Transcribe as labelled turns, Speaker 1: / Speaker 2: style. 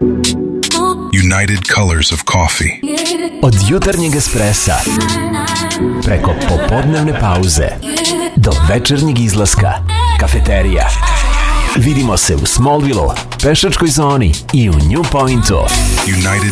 Speaker 1: United Colors of Coffee.
Speaker 2: Od jutarnjeg espressa, preko popodnevne pauze, do večernjeg izlaska, kafeterija. Vidimo se u Smallville-u, pešačkoj zoni i u New Pointu.
Speaker 1: United